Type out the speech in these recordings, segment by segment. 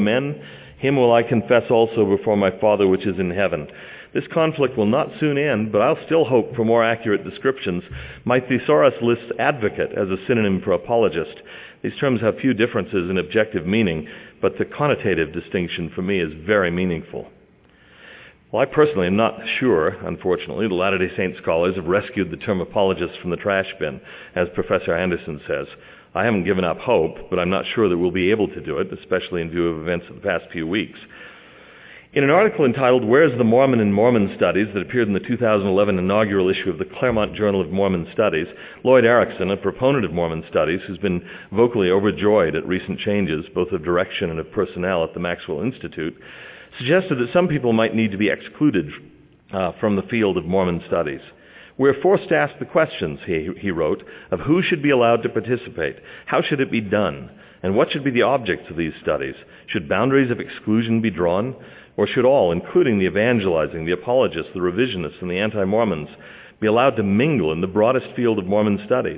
men, him will I confess also before my Father which is in heaven. This conflict will not soon end, but I'll still hope for more accurate descriptions. My thesaurus lists advocate as a synonym for apologist. These terms have few differences in objective meaning, but the connotative distinction for me is very meaningful. Well, I personally am not sure, unfortunately, the Latter-day Saint scholars have rescued the term apologist from the trash bin, as Professor Anderson says. I haven't given up hope, but I'm not sure that we'll be able to do it, especially in view of events of the past few weeks. In an article entitled Where's the Mormon in Mormon Studies that appeared in the 2011 inaugural issue of the Claremont Journal of Mormon Studies, Lloyd Erickson, a proponent of Mormon studies who's been vocally overjoyed at recent changes, both of direction and of personnel at the Maxwell Institute, suggested that some people might need to be excluded from the field of Mormon studies. We're forced to ask the questions, he wrote, of who should be allowed to participate, how should it be done, and what should be the objects of these studies. Should boundaries of exclusion be drawn? Or should all, including the evangelizing, the apologists, the revisionists, and the anti-Mormons, be allowed to mingle in the broadest field of Mormon studies?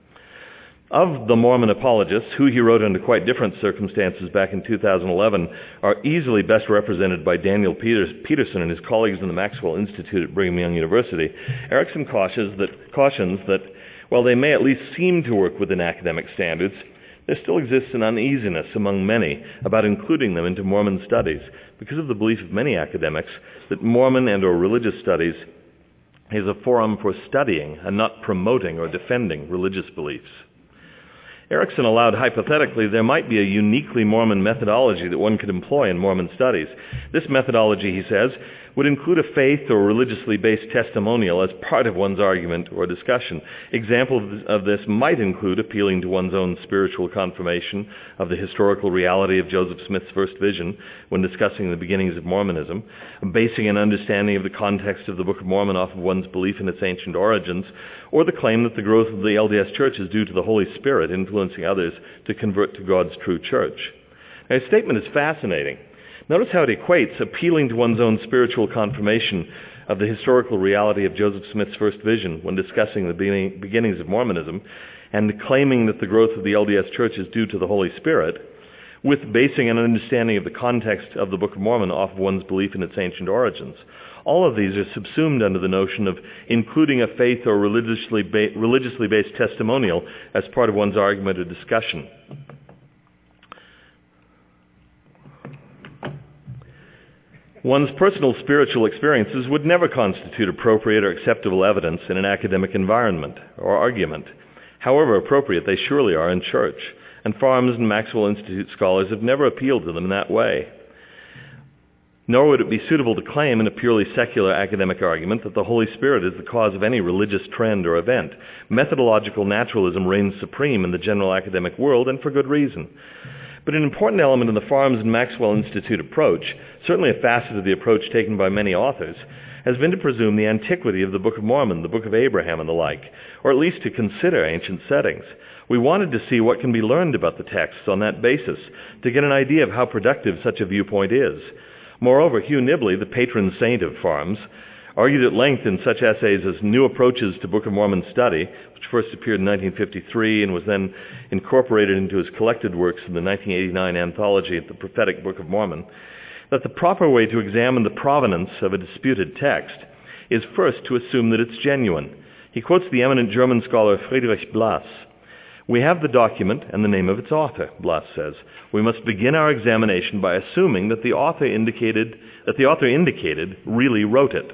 Of the Mormon apologists, who he wrote under quite different circumstances back in 2011, are easily best represented by Daniel Peterson and his colleagues in the Maxwell Institute at Brigham Young University. Erickson cautions that while they may at least seem to work within academic standards, there still exists an uneasiness among many about including them into Mormon studies because of the belief of many academics that Mormon and or religious studies is a forum for studying and not promoting or defending religious beliefs. Erickson allowed hypothetically there might be a uniquely Mormon methodology that one could employ in Mormon studies. This methodology, he says, would include a faith or religiously based testimonial as part of one's argument or discussion. Examples of this might include appealing to one's own spiritual confirmation of the historical reality of Joseph Smith's first vision when discussing the beginnings of Mormonism, basing an understanding of the context of the Book of Mormon off of one's belief in its ancient origins, or the claim that the growth of the LDS Church is due to the Holy Spirit influencing others to convert to God's true church. Now, his statement is fascinating. Notice how it equates appealing to one's own spiritual confirmation of the historical reality of Joseph Smith's first vision when discussing the beginnings of Mormonism and claiming that the growth of the LDS Church is due to the Holy Spirit, with basing an understanding of the context of the Book of Mormon off of one's belief in its ancient origins. All of these are subsumed under the notion of including a faith or religiously based testimonial as part of one's argument or discussion. One's personal spiritual experiences would never constitute appropriate or acceptable evidence in an academic environment or argument. However appropriate they surely are in church, and Farms and Maxwell Institute scholars have never appealed to them in that way. Nor would it be suitable to claim in a purely secular academic argument that the Holy Spirit is the cause of any religious trend or event. Methodological naturalism reigns supreme in the general academic world, and for good reason. But an important element in the Farms and Maxwell Institute approach, certainly a facet of the approach taken by many authors, has been to presume the antiquity of the Book of Mormon, the Book of Abraham, and the like, or at least to consider ancient settings. We wanted to see what can be learned about the texts on that basis, to get an idea of how productive such a viewpoint is. Moreover, Hugh Nibley, the patron saint of Farms, argued at length in such essays as New Approaches to Book of Mormon Study, which first appeared in 1953 and was then incorporated into his collected works in the 1989 anthology, The Prophetic Book of Mormon, that the proper way to examine the provenance of a disputed text is first to assume that it's genuine. He quotes the eminent German scholar Friedrich Blass. We have the document and the name of its author, Blass says. We must begin our examination by assuming that the author indicated really wrote it.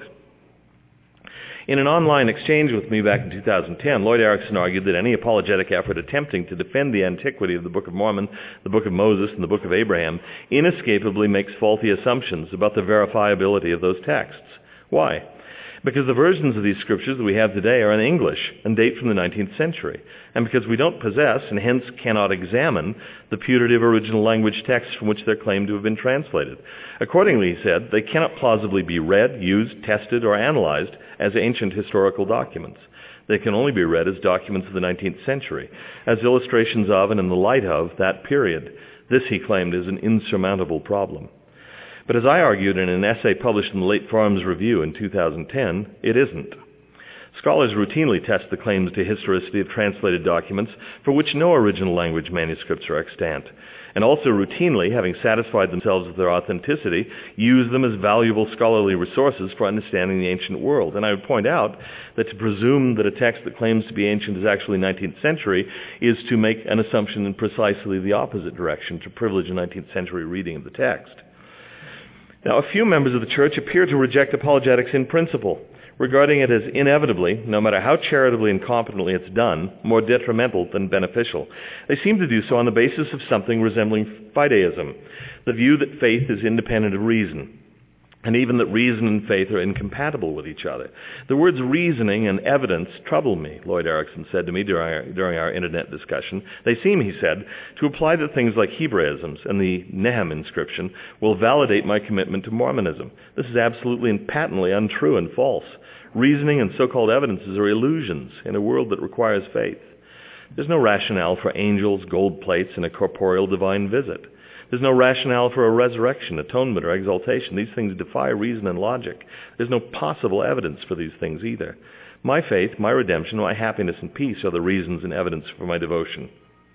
In an online exchange with me back in 2010, Lloyd Erickson argued that any apologetic effort attempting to defend the antiquity of the Book of Mormon, the Book of Moses, and the Book of Abraham inescapably makes faulty assumptions about the verifiability of those texts. Why? Because the versions of these scriptures that we have today are in English and date from the 19th century, and because we don't possess and hence cannot examine the putative original language texts from which they're claimed to have been translated. Accordingly, he said, they cannot plausibly be read, used, tested, or analyzed as ancient historical documents. They can only be read as documents of the 19th century, as illustrations of and in the light of that period. This, he claimed, is an insurmountable problem. But as I argued in an essay published in the Late Farms Review in 2010, it isn't. Scholars routinely test the claims to historicity of translated documents for which no original language manuscripts are extant, and also routinely, having satisfied themselves of their authenticity, use them as valuable scholarly resources for understanding the ancient world. And I would point out that to presume that a text that claims to be ancient is actually 19th century is to make an assumption in precisely the opposite direction, to privilege a 19th century reading of the text. Now, a few members of the Church appear to reject apologetics in principle, regarding it as inevitably, no matter how charitably and competently it's done, more detrimental than beneficial. They seem to do so on the basis of something resembling fideism, the view that faith is independent of reason, and even that reason and faith are incompatible with each other. The words reasoning and evidence trouble me, Lloyd Erickson said to me during our internet discussion. They seem, he said, to apply to things like Hebraisms and the Nehem inscription will validate my commitment to Mormonism. This is absolutely and patently untrue and false. Reasoning and so-called evidences are illusions in a world that requires faith. There's no rationale for angels, gold plates, and a corporeal divine visit. There's no rationale for a resurrection, atonement, or exaltation. These things defy reason and logic. There's no possible evidence for these things either. My faith, my redemption, my happiness and peace are the reasons and evidence for my devotion.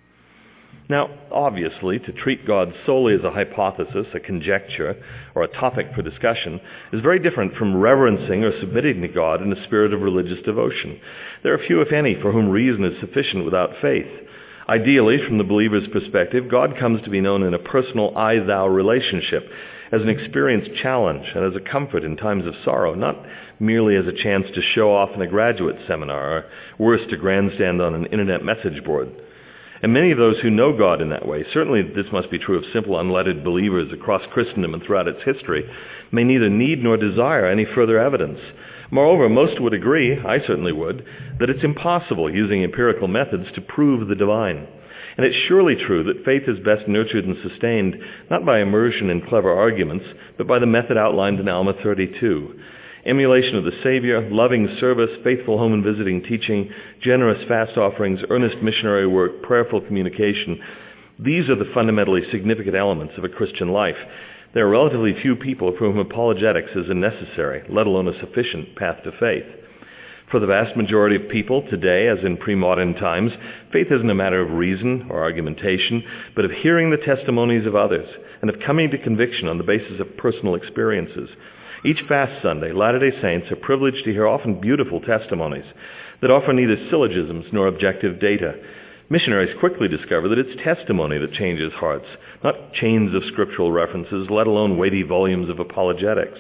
Now, obviously, to treat God solely as a hypothesis, a conjecture, or a topic for discussion is very different from reverencing or submitting to God in a spirit of religious devotion. There are few, if any, for whom reason is sufficient without faith. Ideally, from the believer's perspective, God comes to be known in a personal I-thou relationship, as an experienced challenge and as a comfort in times of sorrow, not merely as a chance to show off in a graduate seminar, or worse, to grandstand on an internet message board. And many of those who know God in that way, certainly this must be true of simple, unlettered believers across Christendom and throughout its history, may neither need nor desire any further evidence. Moreover, most would agree, I certainly would, that it's impossible using empirical methods to prove the divine. And it's surely true that faith is best nurtured and sustained not by immersion in clever arguments, but by the method outlined in Alma 32. Emulation of the Savior, loving service, faithful home and visiting teaching, generous fast offerings, earnest missionary work, prayerful communication. These are the fundamentally significant elements of a Christian life. There are relatively few people for whom apologetics is a necessary, let alone a sufficient, path to faith. For the vast majority of people today, as in pre-modern times, faith isn't a matter of reason or argumentation, but of hearing the testimonies of others and of coming to conviction on the basis of personal experiences. Each fast Sunday, Latter-day Saints are privileged to hear often beautiful testimonies that offer neither syllogisms nor objective data. Missionaries quickly discover that it's testimony that changes hearts, not chains of scriptural references, let alone weighty volumes of apologetics.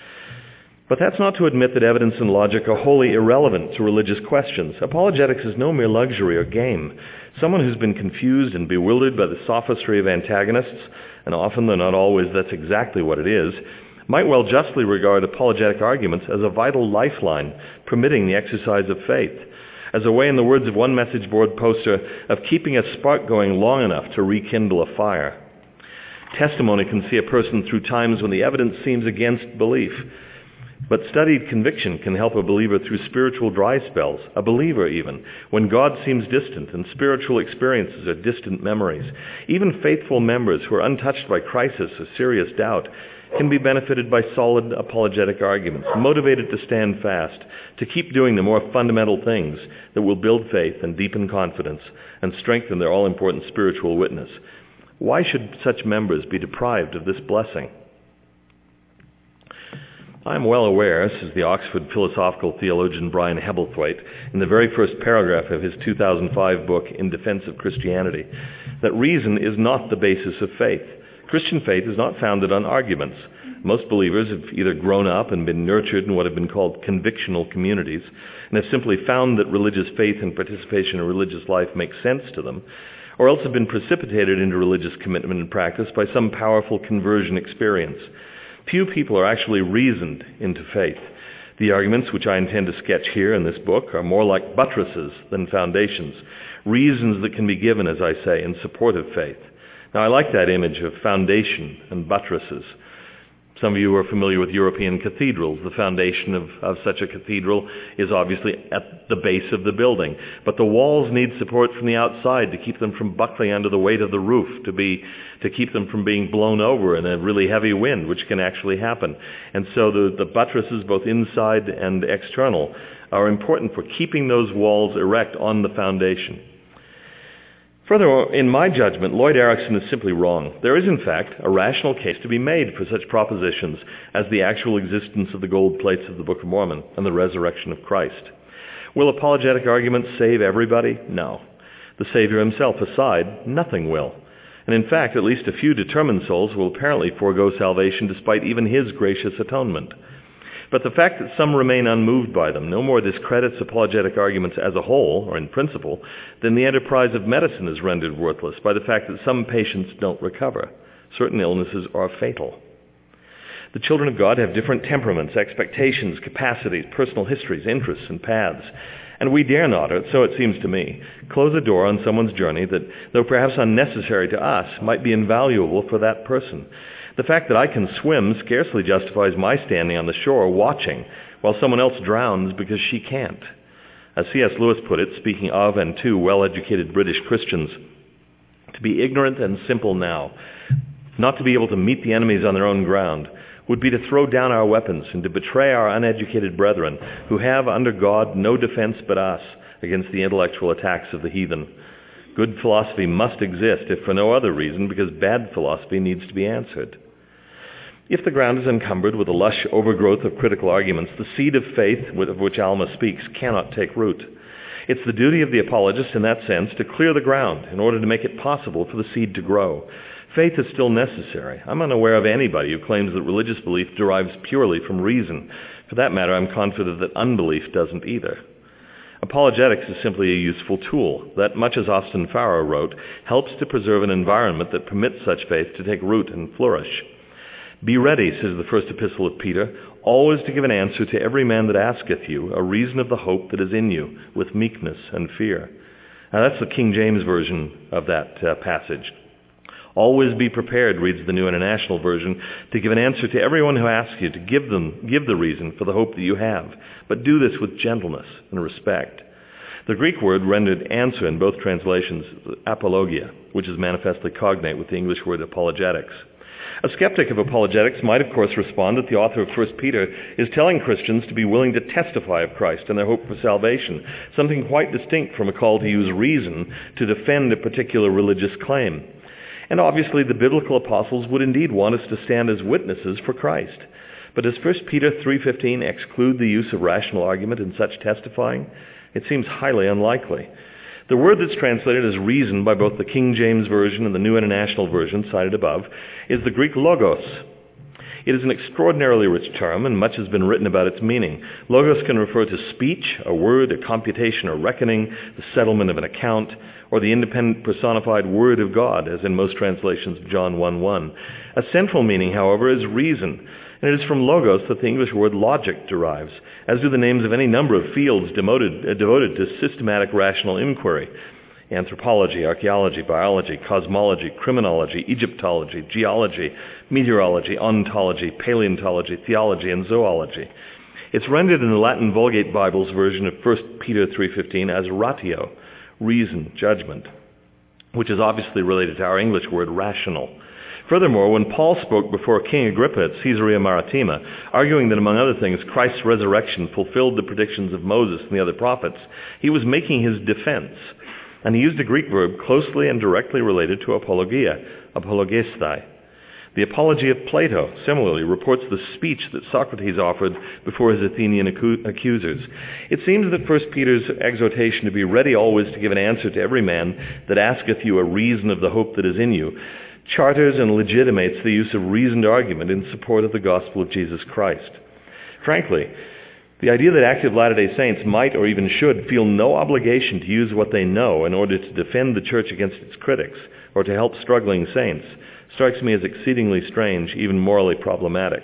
But that's not to admit that evidence and logic are wholly irrelevant to religious questions. Apologetics is no mere luxury or game. Someone who's been confused and bewildered by the sophistry of antagonists, and often, though not always, that's exactly what it is, might well justly regard apologetic arguments as a vital lifeline permitting the exercise of faith, as a way, in the words of one message board poster, of keeping a spark going long enough to rekindle a fire. Testimony can see a person through times when the evidence seems against belief, but studied conviction can help a believer through spiritual dry spells, a believer even, when God seems distant and spiritual experiences are distant memories. Even faithful members who are untouched by crisis or serious doubt can be benefited by solid apologetic arguments, motivated to stand fast, to keep doing the more fundamental things that will build faith and deepen confidence and strengthen their all-important spiritual witness. Why should such members be deprived of this blessing? I'm well aware, says the Oxford philosophical theologian Brian Hebblethwaite in the very first paragraph of his 2005 book, In Defense of Christianity, that reason is not the basis of faith. Christian faith is not founded on arguments. Most believers have either grown up and been nurtured in what have been called convictional communities and have simply found that religious faith and participation in religious life makes sense to them, or else have been precipitated into religious commitment and practice by some powerful conversion experience. Few people are actually reasoned into faith. The arguments which I intend to sketch here in this book are more like buttresses than foundations, reasons that can be given, as I say, in support of faith. Now, I like that image of foundation and buttresses. Some of you are familiar with European cathedrals. The foundation of such a cathedral is obviously at the base of the building. But the walls need support from the outside to keep them from buckling under the weight of the roof, to keep them from being blown over in a really heavy wind, which can actually happen. And so the buttresses, both inside and external, are important for keeping those walls erect on the foundation. Furthermore, in my judgment, Lloyd Erickson is simply wrong. There is, in fact, a rational case to be made for such propositions as the actual existence of the gold plates of the Book of Mormon and the resurrection of Christ. Will apologetic arguments save everybody? No. The Savior himself aside, nothing will. And in fact, at least a few determined souls will apparently forego salvation despite even his gracious atonement. But the fact that some remain unmoved by them no more discredits apologetic arguments as a whole, or in principle, than the enterprise of medicine is rendered worthless by the fact that some patients don't recover. Certain illnesses are fatal. The children of God have different temperaments, expectations, capacities, personal histories, interests, and paths. And we dare not, or so it seems to me, close a door on someone's journey that, though perhaps unnecessary to us, might be invaluable for that person. The fact that I can swim scarcely justifies my standing on the shore watching while someone else drowns because she can't. As C.S. Lewis put it, speaking of and to well-educated British Christians, to be ignorant and simple now, not to be able to meet the enemies on their own ground, would be to throw down our weapons and to betray our uneducated brethren who have under God no defense but us against the intellectual attacks of the heathen. Good philosophy must exist, if for no other reason, because bad philosophy needs to be answered. If the ground is encumbered with a lush overgrowth of critical arguments, the seed of faith of which Alma speaks cannot take root. It's the duty of the apologist in that sense to clear the ground in order to make it possible for the seed to grow. Faith is still necessary. I'm unaware of anybody who claims that religious belief derives purely from reason. For that matter, I'm confident that unbelief doesn't either. Apologetics is simply a useful tool that, much as Austin Farrow wrote, helps to preserve an environment that permits such faith to take root and flourish. Be ready, says the first epistle of Peter, always to give an answer to every man that asketh you a reason of the hope that is in you, with meekness and fear. Now that's the King James Version of that passage. Always be prepared, reads the New International Version, to give an answer to everyone who asks you, to give the reason for the hope that you have. But do this with gentleness and respect. The Greek word rendered answer in both translations is apologia, which is manifestly cognate with the English word apologetics. A skeptic of apologetics might, of course, respond that the author of 1 Peter is telling Christians to be willing to testify of Christ and their hope for salvation, something quite distinct from a call to use reason to defend a particular religious claim. And obviously the biblical apostles would indeed want us to stand as witnesses for Christ. But does 1 Peter 3:15 exclude the use of rational argument in such testifying? It seems highly unlikely. The word that's translated as reason by both the King James Version and the New International Version cited above is the Greek logos. It is an extraordinarily rich term, and much has been written about its meaning. Logos can refer to speech, a word, a computation, or reckoning, the settlement of an account, or the independent personified Word of God, as in most translations of John 1:1. A central meaning, however, is reason, and it is from logos that the English word logic derives, as do the names of any number of fields devoted to systematic rational inquiry: anthropology, archaeology, biology, cosmology, criminology, Egyptology, geology, meteorology, ontology, paleontology, theology, and zoology. It's rendered in the Latin Vulgate Bible's version of 1 Peter 3:15 as ratio, reason, judgment, which is obviously related to our English word rational. Furthermore, when Paul spoke before King Agrippa at Caesarea Maritima, arguing that, among other things, Christ's resurrection fulfilled the predictions of Moses and the other prophets, he was making his defense. And he used a Greek verb closely and directly related to apologia, apologestai. The Apology of Plato, similarly, reports the speech that Socrates offered before his Athenian accusers. It seems that 1 Peter's exhortation to be ready always to give an answer to every man that asketh you a reason of the hope that is in you charters and legitimates the use of reasoned argument in support of the gospel of Jesus Christ. Frankly, the idea that active Latter-day Saints might or even should feel no obligation to use what they know in order to defend the church against its critics or to help struggling saints strikes me as exceedingly strange, even morally problematic.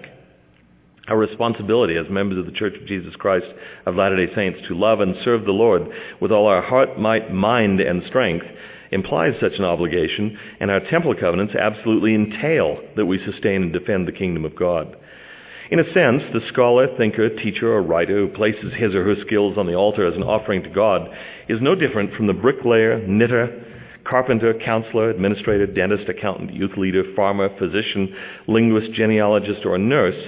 Our responsibility as members of the Church of Jesus Christ of Latter-day Saints to love and serve the Lord with all our heart, might, mind, and strength implies such an obligation, and our temple covenants absolutely entail that we sustain and defend the kingdom of God. In a sense, the scholar, thinker, teacher, or writer who places his or her skills on the altar as an offering to God is no different from the bricklayer, knitter, carpenter, counselor, administrator, dentist, accountant, youth leader, farmer, physician, linguist, genealogist, or nurse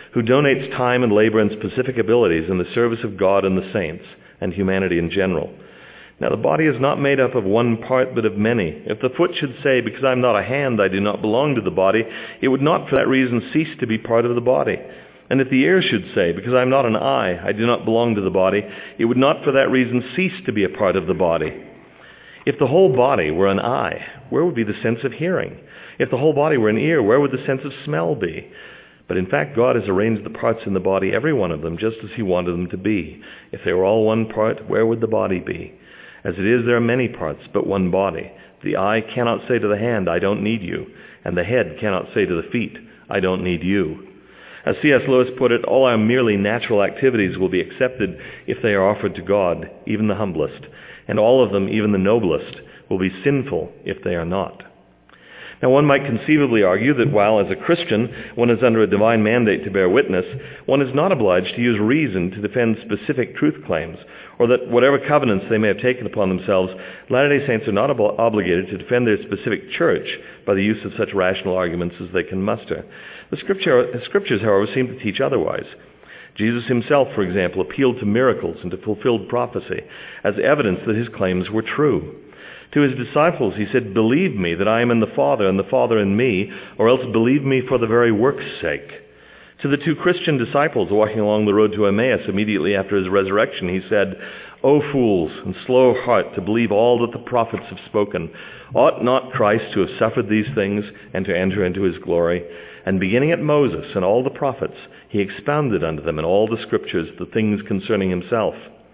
who donates time and labor and specific abilities in the service of God and the saints, and humanity in general. Now the body is not made up of one part, but of many. If the foot should say, because I am not a hand, I do not belong to the body, it would not for that reason cease to be part of the body. And if the ear should say, because I am not an eye, I do not belong to the body, it would not for that reason cease to be a part of the body. If the whole body were an eye, where would be the sense of hearing? If the whole body were an ear, where would the sense of smell be? But in fact, God has arranged the parts in the body, every one of them, just as he wanted them to be. If they were all one part, where would the body be? As it is, there are many parts, but one body. The eye cannot say to the hand, I don't need you. And the head cannot say to the feet, I don't need you. As C.S. Lewis put it, all our merely natural activities will be accepted if they are offered to God, even the humblest. And all of them, even the noblest, will be sinful if they are not. Now, one might conceivably argue that while as a Christian one is under a divine mandate to bear witness, one is not obliged to use reason to defend specific truth claims, or that whatever covenants they may have taken upon themselves, Latter-day Saints are not obligated to defend their specific church by the use of such rational arguments as they can muster. The Scriptures, however, seem to teach otherwise. Jesus himself, for example, appealed to miracles and to fulfilled prophecy as evidence that his claims were true. To his disciples he said, believe me that I am in the Father and the Father in me, or else believe me for the very work's sake. To the two Christian disciples walking along the road to Emmaus immediately after his resurrection, he said, O fools, and slow of heart to believe all that the prophets have spoken. Ought not Christ to have suffered these things and to enter into his glory? And beginning at Moses and all the prophets, he expounded unto them in all the Scriptures the things concerning himself.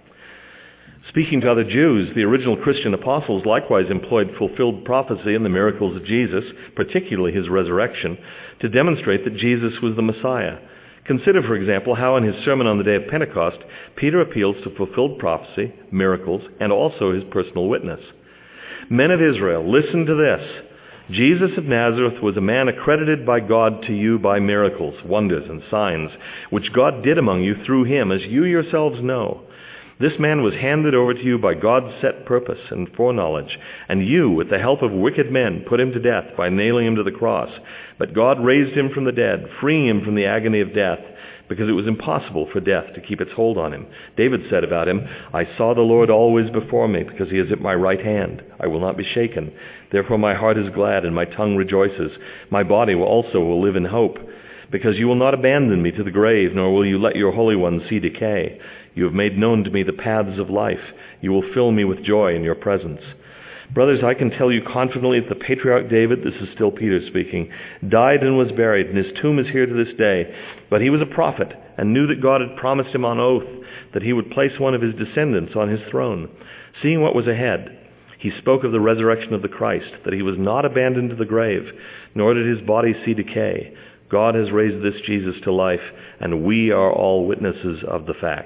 Speaking to other Jews, the original Christian apostles likewise employed fulfilled prophecy and the miracles of Jesus, particularly his resurrection, to demonstrate that Jesus was the Messiah. Consider, for example, how in his sermon on the day of Pentecost, Peter appeals to fulfilled prophecy, miracles, and also his personal witness. Men of Israel, listen to this. Jesus of Nazareth was a man accredited by God to you by miracles, wonders, and signs, which God did among you through him, as you yourselves know. This man was handed over to you by God's set purpose and foreknowledge, and you, with the help of wicked men, put him to death by nailing him to the cross. But God raised him from the dead, freeing him from the agony of death, because it was impossible for death to keep its hold on him. David said about him, I saw the Lord always before me, because he is at my right hand. I will not be shaken. Therefore my heart is glad, and my tongue rejoices. My body also will live in hope, because you will not abandon me to the grave, nor will you let your Holy One see decay. You have made known to me the paths of life. You will fill me with joy in your presence. Brothers, I can tell you confidently that the patriarch David, this is still Peter speaking, died and was buried, and his tomb is here to this day. But he was a prophet, and knew that God had promised him on oath that he would place one of his descendants on his throne. Seeing what was ahead, he spoke of the resurrection of the Christ, that he was not abandoned to the grave, nor did his body see decay. God has raised this Jesus to life, and we are all witnesses of the fact.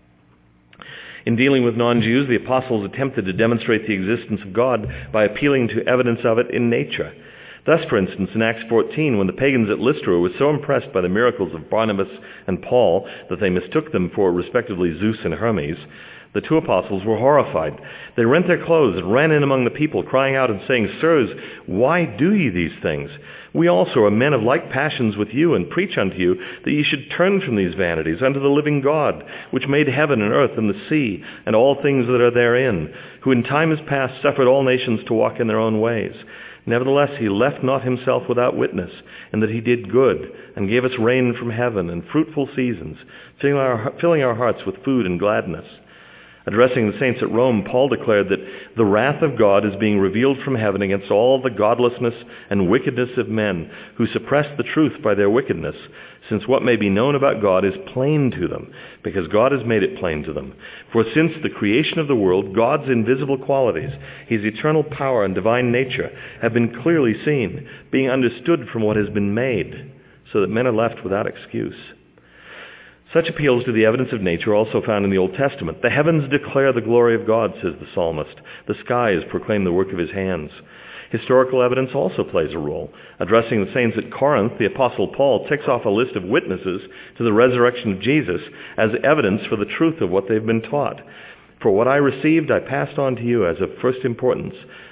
In dealing with non-Jews, the apostles attempted to demonstrate the existence of God by appealing to evidence of it in nature. Thus, for instance, in Acts 14, when the pagans at Lystra were so impressed by the miracles of Barnabas and Paul that they mistook them for respectively Zeus and Hermes, the two apostles were horrified. They rent their clothes and ran in among the people, crying out and saying, Sirs, why do ye these things? We also are men of like passions with you, and preach unto you that ye should turn from these vanities unto the living God, which made heaven and earth and the sea, and all things that are therein, who in times past suffered all nations to walk in their own ways. Nevertheless, he left not himself without witness, and that he did good, and gave us rain from heaven, and fruitful seasons, filling our hearts with food and gladness. Addressing the saints at Rome, Paul declared that the wrath of God is being revealed from heaven against all the godlessness and wickedness of men who suppress the truth by their wickedness, since what may be known about God is plain to them, because God has made it plain to them. For since the creation of the world, God's invisible qualities, his eternal power and divine nature, have been clearly seen, being understood from what has been made, so that men are left without excuse. Such appeals to the evidence of nature are also found in the Old Testament. The heavens declare the glory of God, says the psalmist. The skies proclaim the work of his hands. Historical evidence also plays a role. Addressing the saints at Corinth, the Apostle Paul ticks off a list of witnesses to the resurrection of Jesus as evidence for the truth of what they've been taught. For what I received I passed on to you as of first importance,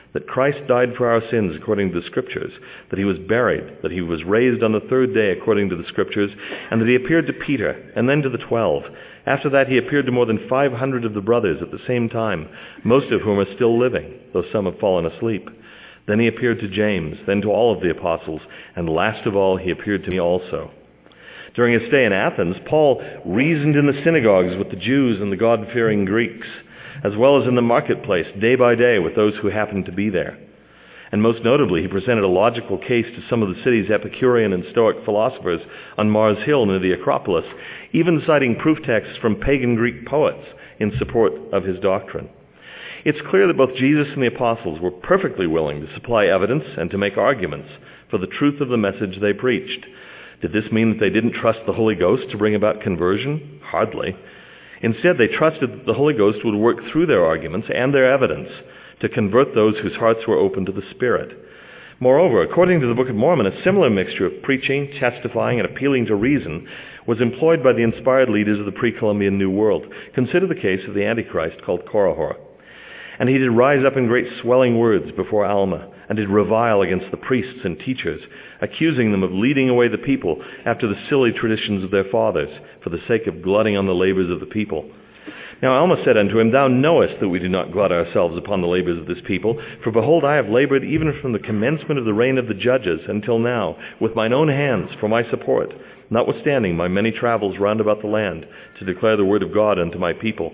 that Christ died for our sins according to the Scriptures, that he was buried, that he was raised on the third day according to the Scriptures, and that he appeared to Peter, and then to the 12. After that he appeared to more than 500 of the brothers at the same time, most of whom are still living, though some have fallen asleep. Then he appeared to James, then to all of the apostles, and last of all he appeared to me also. During his stay in Athens, Paul reasoned in the synagogues with the Jews and the God-fearing Greeks, as well as in the marketplace day by day with those who happened to be there. And most notably, he presented a logical case to some of the city's Epicurean and Stoic philosophers on Mars Hill near the Acropolis, even citing proof texts from pagan Greek poets in support of his doctrine. It's clear that both Jesus and the apostles were perfectly willing to supply evidence and to make arguments for the truth of the message they preached. Did this mean that they didn't trust the Holy Ghost to bring about conversion? Hardly. Instead, they trusted that the Holy Ghost would work through their arguments and their evidence to convert those whose hearts were open to the Spirit. Moreover, according to the Book of Mormon, a similar mixture of preaching, testifying, and appealing to reason was employed by the inspired leaders of the pre-Columbian New World. Consider the case of the Antichrist called Korihor. And he did rise up in great swelling words before Alma, and did revile against the priests and teachers, accusing them of leading away the people after the silly traditions of their fathers, for the sake of glutting on the labors of the people. Now Alma said unto him, Thou knowest that we do not glut ourselves upon the labors of this people, for behold, I have labored even from the commencement of the reign of the judges until now, with mine own hands for my support, notwithstanding my many travels round about the land, to declare the word of God unto my people.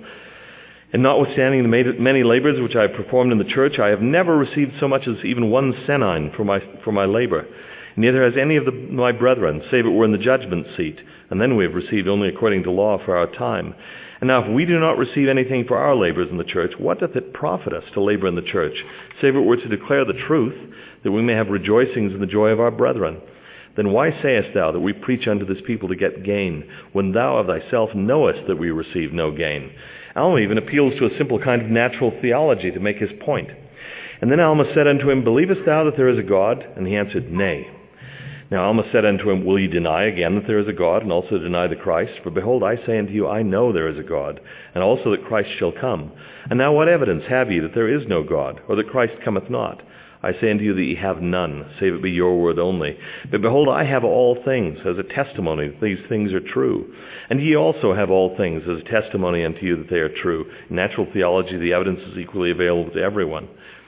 And notwithstanding the many labors which I have performed in the church, I have never received so much as even one senine for my labor. Neither has any of my brethren, save it were in the judgment seat, and then we have received only according to law for our time. And now if we do not receive anything for our labors in the church, what doth it profit us to labor in the church, save it were to declare the truth, that we may have rejoicings in the joy of our brethren? Then why sayest thou that we preach unto this people to get gain, when thou of thyself knowest that we receive no gain? Alma even appeals to a simple kind of natural theology to make his point. And then Alma said unto him, Believest thou that there is a God? And he answered, Nay. Now Alma said unto him, Will ye deny again that there is a God, and also deny the Christ? For behold, I say unto you, I know there is a God, and also that Christ shall come. And now what evidence have ye that there is no God, or that Christ cometh not? I say unto you that ye have none, save it be your word only. But behold, I have all things, as a testimony that these things are true. And ye also have all things, as a testimony unto you that they are true. In natural theology, the evidence is equally available to everyone.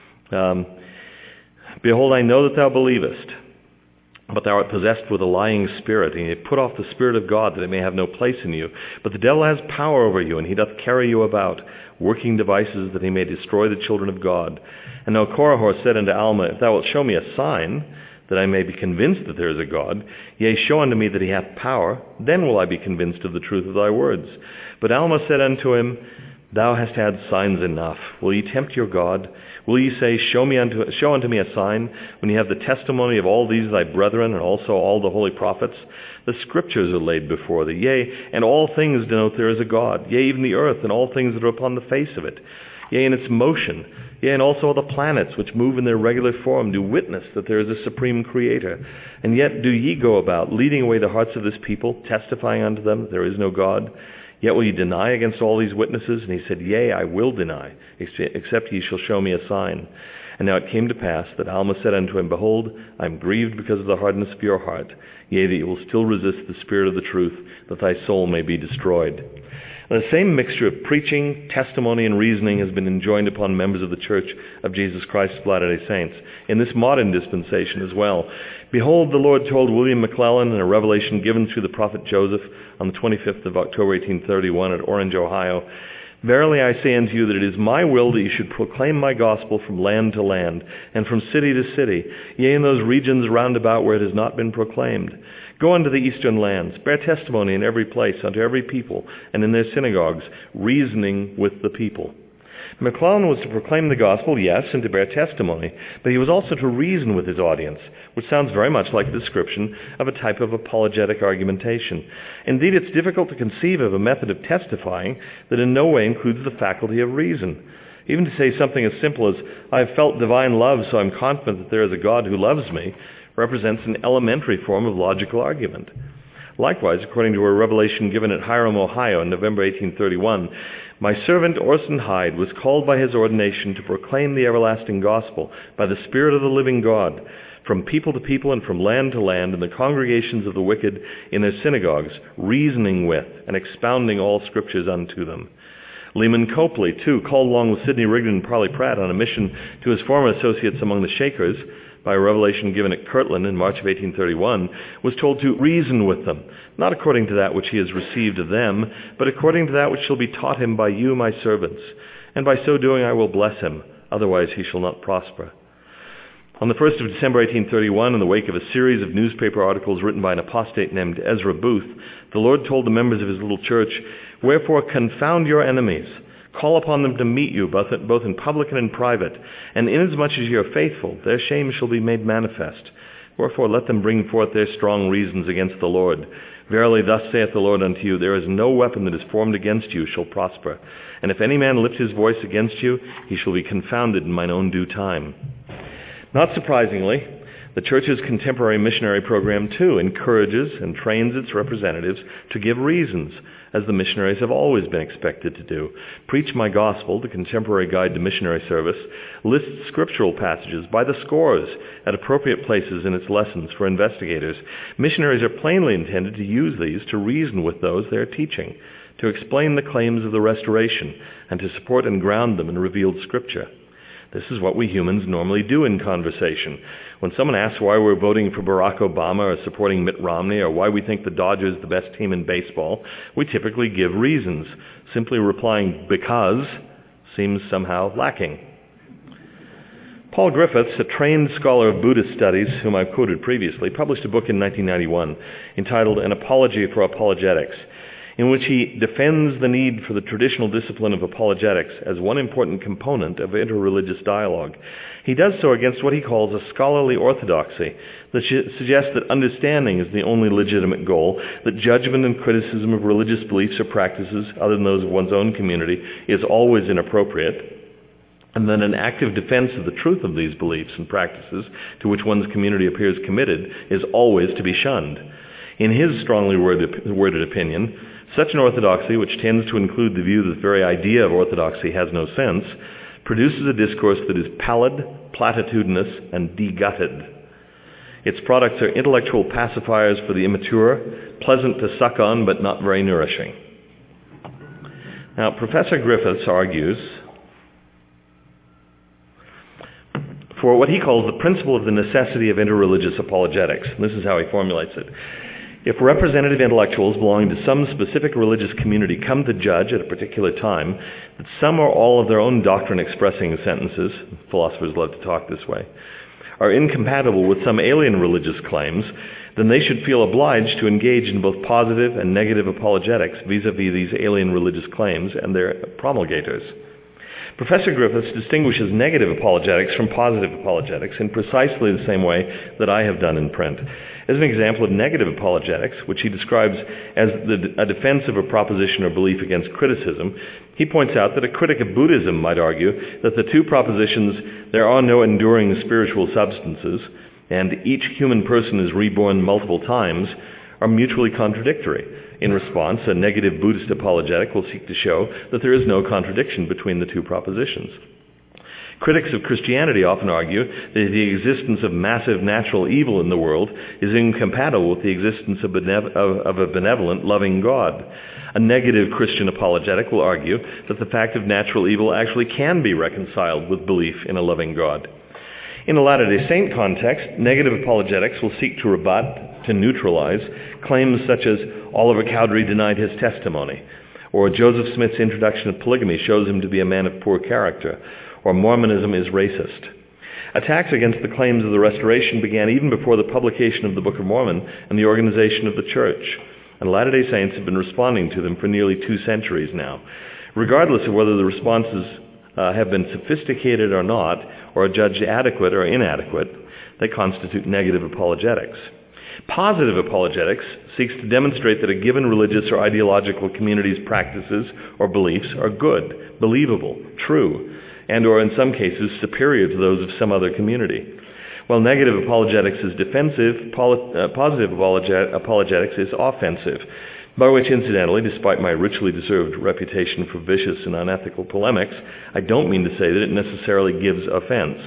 Behold, I know that thou believest, but thou art possessed with a lying spirit, and ye put off the Spirit of God, that it may have no place in you. But the devil has power over you, and he doth carry you about, working devices that he may destroy the children of God. And now Korihor said unto Alma, If thou wilt show me a sign, that I may be convinced that there is a God, yea, show unto me that he hath power, then will I be convinced of the truth of thy words. But Alma said unto him, Thou hast had signs enough. Will ye tempt your God? Will ye say, Show unto me a sign, when ye have the testimony of all these thy brethren, and also all the holy prophets? The Scriptures are laid before thee, yea, and all things denote there is a God, yea, even the earth, and all things that are upon the face of it, yea, in its motion, yea, and also the planets which move in their regular form do witness that there is a supreme Creator. And yet do ye go about, leading away the hearts of this people, testifying unto them that there is no God? Yet will ye deny against all these witnesses? And he said, Yea, I will deny, except ye shall show me a sign. And now it came to pass that Alma said unto him, Behold, I am grieved because of the hardness of your heart, yea, that ye will still resist the Spirit of the truth, that thy soul may be destroyed. And the same mixture of preaching, testimony, and reasoning has been enjoined upon members of the Church of Jesus Christ of Latter-day Saints in this modern dispensation as well. Behold, the Lord told William McClellan in a revelation given through the prophet Joseph on the 25th of October 1831 at Orange, Ohio, Verily I say unto you that it is my will that you should proclaim my gospel from land to land, and from city to city, yea, in those regions round about where it has not been proclaimed. Go unto the eastern lands, bear testimony in every place unto every people, and in their synagogues, reasoning with the people. McClellan was to proclaim the gospel, yes, and to bear testimony, but he was also to reason with his audience, which sounds very much like a description of a type of apologetic argumentation. Indeed, it's difficult to conceive of a method of testifying that in no way includes the faculty of reason. Even to say something as simple as, I have felt divine love, so I'm confident that there is a God who loves me, represents an elementary form of logical argument. Likewise, according to a revelation given at Hiram, Ohio in November 1831, my servant Orson Hyde was called by his ordination to proclaim the everlasting gospel by the Spirit of the living God, from people to people and from land to land, in the congregations of the wicked in their synagogues, reasoning with and expounding all scriptures unto them. Lehman Copley, too, called along with Sidney Rigdon and Parley Pratt on a mission to his former associates among the Shakers, by a revelation given at Kirtland in March of 1831, was told to reason with them, not according to that which he has received of them, but according to that which shall be taught him by you, my servants. And by so doing I will bless him, otherwise he shall not prosper. On the 1st of December 1831, in the wake of a series of newspaper articles written by an apostate named Ezra Booth, the Lord told the members of his little church, "Wherefore confound your enemies. Call upon them to meet you, both in public and in private. And inasmuch as ye are faithful, their shame shall be made manifest. Wherefore let them bring forth their strong reasons against the Lord. Verily thus saith the Lord unto you, there is no weapon that is formed against you shall prosper. And if any man lift his voice against you, he shall be confounded in mine own due time." Not surprisingly, the church's contemporary missionary program, too, encourages and trains its representatives to give reasons, as the missionaries have always been expected to do. Preach My Gospel, the contemporary guide to missionary service, lists scriptural passages by the scores at appropriate places in its lessons for investigators. Missionaries are plainly intended to use these to reason with those they are teaching, to explain the claims of the restoration, and to support and ground them in revealed scripture. This is what we humans normally do in conversation. When someone asks why we're voting for Barack Obama or supporting Mitt Romney or why we think the Dodgers are the best team in baseball, we typically give reasons. Simply replying "because" seems somehow lacking. Paul Griffiths, a trained scholar of Buddhist studies, whom I've quoted previously, published a book in 1991 entitled An Apology for Apologetics, in which he defends the need for the traditional discipline of apologetics as one important component of interreligious dialogue. He does so against what he calls a scholarly orthodoxy that suggests that understanding is the only legitimate goal, that judgment and criticism of religious beliefs or practices other than those of one's own community is always inappropriate, and that an active defense of the truth of these beliefs and practices to which one's community appears committed is always to be shunned. In his strongly worded opinion, such an orthodoxy, which tends to include the view that the very idea of orthodoxy has no sense, produces a discourse that is pallid, platitudinous, and degutted. Its products are intellectual pacifiers for the immature, pleasant to suck on but not very nourishing. Now, Professor Griffiths argues for what he calls the principle of the necessity of interreligious apologetics. This is how he formulates it. If representative intellectuals belonging to some specific religious community come to judge at a particular time that some or all of their own doctrine-expressing sentences, philosophers love to talk this way, are incompatible with some alien religious claims, then they should feel obliged to engage in both positive and negative apologetics vis-a-vis these alien religious claims and their promulgators. Professor Griffiths distinguishes negative apologetics from positive apologetics in precisely the same way that I have done in print. As an example of negative apologetics, which he describes as a defense of a proposition or belief against criticism, he points out that a critic of Buddhism might argue that the two propositions, there are no enduring spiritual substances, and each human person is reborn multiple times, are mutually contradictory. In response, a negative Buddhist apologetic will seek to show that there is no contradiction between the two propositions. Critics of Christianity often argue that the existence of massive natural evil in the world is incompatible with the existence of a benevolent, loving God. A negative Christian apologetic will argue that the fact of natural evil actually can be reconciled with belief in a loving God. In a Latter-day Saint context, negative apologetics will seek to rebut, to neutralize, claims such as Oliver Cowdery denied his testimony, or Joseph Smith's introduction of polygamy shows him to be a man of poor character, or Mormonism is racist. Attacks against the claims of the Restoration began even before the publication of the Book of Mormon and the organization of the Church, and Latter-day Saints have been responding to them for nearly 2 centuries now. Regardless of whether the responses have been sophisticated or not, or judged adequate or inadequate, they constitute negative apologetics. Positive apologetics seeks to demonstrate that a given religious or ideological community's practices or beliefs are good, believable, true, and or in some cases superior to those of some other community. While negative apologetics is defensive, positive apologetics is offensive, by which, incidentally, despite my richly deserved reputation for vicious and unethical polemics, I don't mean to say that it necessarily gives offense.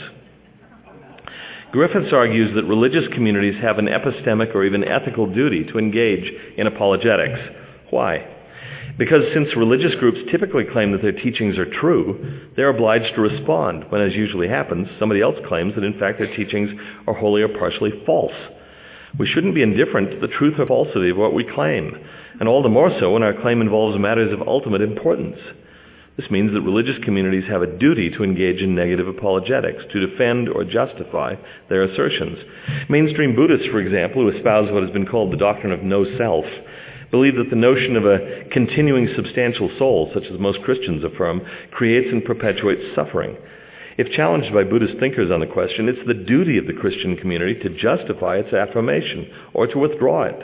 Griffiths argues that religious communities have an epistemic or even ethical duty to engage in apologetics. Why? Because since religious groups typically claim that their teachings are true, they're obliged to respond when, as usually happens, somebody else claims that in fact their teachings are wholly or partially false. We shouldn't be indifferent to the truth or falsity of what we claim, and all the more so when our claim involves matters of ultimate importance. This means that religious communities have a duty to engage in negative apologetics, to defend or justify their assertions. Mainstream Buddhists, for example, who espouse what has been called the doctrine of no self, believe that the notion of a continuing substantial soul, such as most Christians affirm, creates and perpetuates suffering. If challenged by Buddhist thinkers on the question, it's the duty of the Christian community to justify its affirmation or to withdraw it.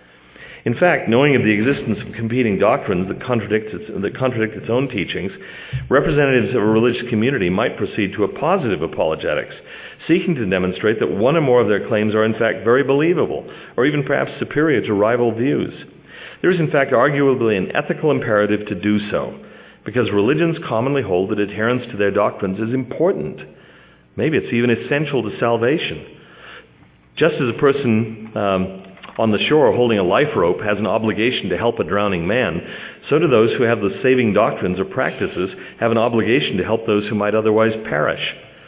In fact, knowing of the existence of competing doctrines that contradict its own teachings, representatives of a religious community might proceed to a positive apologetics, seeking to demonstrate that one or more of their claims are in fact very believable, or even perhaps superior to rival views. There is in fact arguably an ethical imperative to do so, because religions commonly hold that adherence to their doctrines is important. Maybe it's even essential to salvation. Just as a person on the shore holding a life rope has an obligation to help a drowning man, so do those who have the saving doctrines or practices have an obligation to help those who might otherwise perish.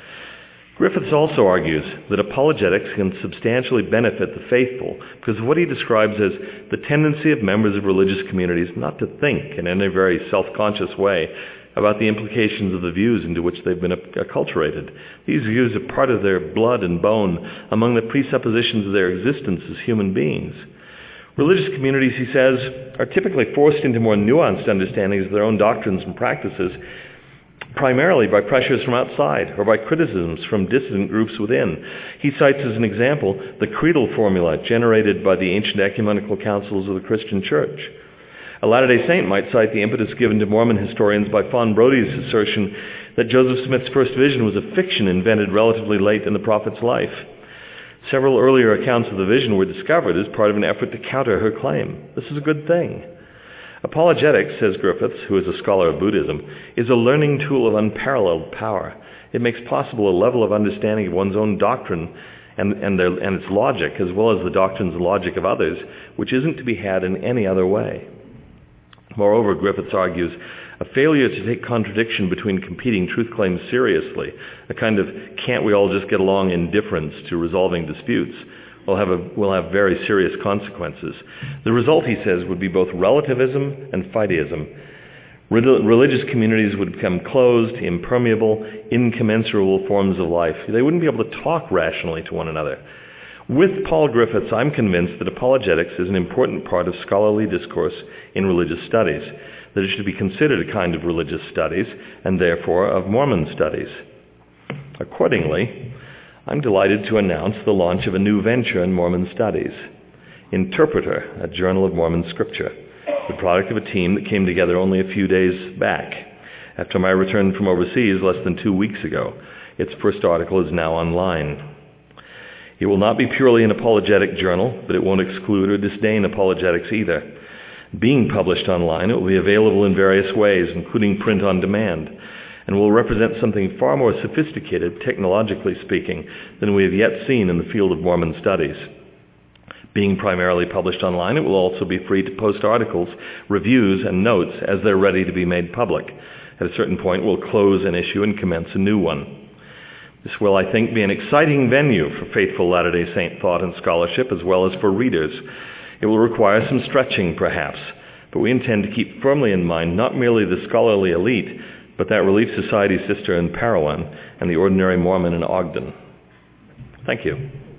Griffiths also argues that apologetics can substantially benefit the faithful because of what he describes as the tendency of members of religious communities not to think in any very self-conscious way about the implications of the views into which they've been acculturated. These views are part of their blood and bone among the presuppositions of their existence as human beings. Religious communities, he says, are typically forced into more nuanced understandings of their own doctrines and practices, primarily by pressures from outside or by criticisms from dissident groups within. He cites as an example the creedal formula generated by the ancient ecumenical councils of the Christian Church. A Latter-day Saint might cite the impetus given to Mormon historians by Fawn Brody's assertion that Joseph Smith's first vision was a fiction invented relatively late in the prophet's life. Several earlier accounts of the vision were discovered as part of an effort to counter her claim. This is a good thing. Apologetics, says Griffiths, who is a scholar of Buddhism, is a learning tool of unparalleled power. It makes possible a level of understanding of one's own doctrine and its logic, as well as the doctrines and logic of others, which isn't to be had in any other way. Moreover, Griffiths argues, a failure to take contradiction between competing truth claims seriously, a kind of can't we all just get along indifference to resolving disputes, will have very serious consequences. The result, he says, would be both relativism and fideism. Religious communities would become closed, impermeable, incommensurable forms of life. They wouldn't be able to talk rationally to one another. With Paul Griffiths, I'm convinced that apologetics is an important part of scholarly discourse in religious studies, that it should be considered a kind of religious studies, and therefore of Mormon studies. Accordingly, I'm delighted to announce the launch of a new venture in Mormon studies, Interpreter, a journal of Mormon scripture, the product of a team that came together only a few days back. After my return from overseas less than 2 weeks ago, its first article is now online. It will not be purely an apologetic journal, but it won't exclude or disdain apologetics either. Being published online, it will be available in various ways, including print on demand, and will represent something far more sophisticated, technologically speaking, than we have yet seen in the field of Mormon studies. Being primarily published online, it will also be free to post articles, reviews, and notes as they're ready to be made public. At a certain point, we'll close an issue and commence a new one. This will, I think, be an exciting venue for faithful Latter-day Saint thought and scholarship, as well as for readers. It will require some stretching, perhaps, but we intend to keep firmly in mind not merely the scholarly elite, but that Relief Society sister in Parowan and the ordinary Mormon in Ogden. Thank you.